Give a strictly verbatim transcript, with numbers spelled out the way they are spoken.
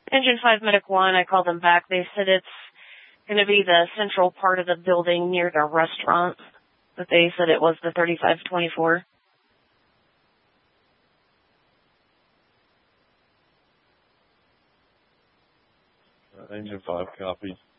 Engine five Medic one, I called them back. They said it's going to be the central part of the building near the restaurant. But they said it was the thirty-five twenty-four. Uh, Engine five, copy.